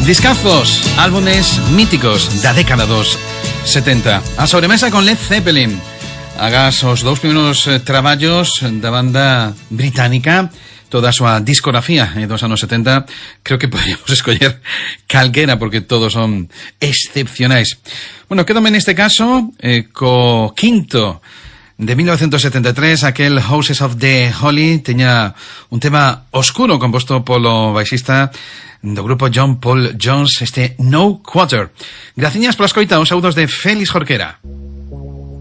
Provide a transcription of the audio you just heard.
Discazos, álbumes míticos da década dos 70. A sobremesa con Led Zeppelin. Agás os dous primeiros traballos da banda británica, toda a súa discografía dos anos 70, creo que podríamos escoller calquera porque todos son excepcionais. Bueno, quédame neste caso co quinto de 1973, aquel Houses of the Holy, teña un tema oscuro composto polo baixista do grupo John Paul Jones, este No Quarter. Graciñas pola escoita, os saúdos de Félix Jorquera.